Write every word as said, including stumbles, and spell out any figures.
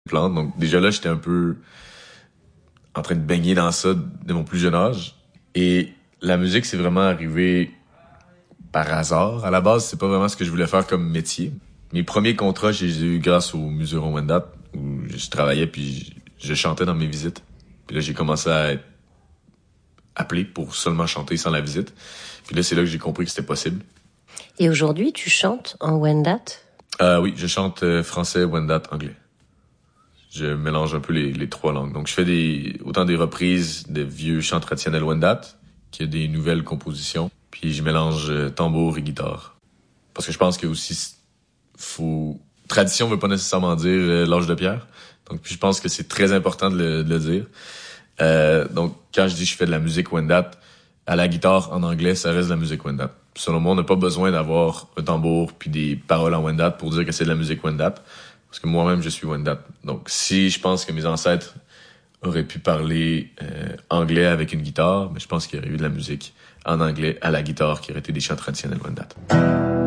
plantes. Donc déjà là, j'étais un peu en train de baigner dans ça de mon plus jeune âge. Et la musique, c'est vraiment arrivé par hasard. À la base, c'est pas vraiment ce que je voulais faire comme métier. Mes premiers contrats, je les ai eu grâce au Muséum Wendat, où je travaillais puis je chantais dans mes visites. Puis là, j'ai commencé à être appelé pour seulement chanter sans la visite. Puis là, c'est là que j'ai compris que c'était possible. Et aujourd'hui, tu chantes en Wendat? Euh, oui, je chante euh, français, Wendat, anglais. Je mélange un peu les, les trois langues. Donc, je fais des autant des reprises de vieux chants traditionnels Wendat que des nouvelles compositions. Puis, je mélange euh, tambour et guitare. Parce que je pense que aussi, faut... Tradition veut pas nécessairement dire euh, l'âge de pierre. Donc, puis je pense que c'est très important de le, de le dire. Euh, donc, quand je dis que je fais de la musique Wendat, à la guitare en anglais, ça reste de la musique Wendat. Selon moi, on n'a pas besoin d'avoir un tambour puis des paroles en Wendat pour dire que c'est de la musique Wendat. Parce que moi-même, je suis Wendat. Donc, si je pense que mes ancêtres auraient pu parler euh, anglais avec une guitare, mais je pense qu'il y aurait eu de la musique en anglais à la guitare qui aurait été des chants traditionnels Wendat.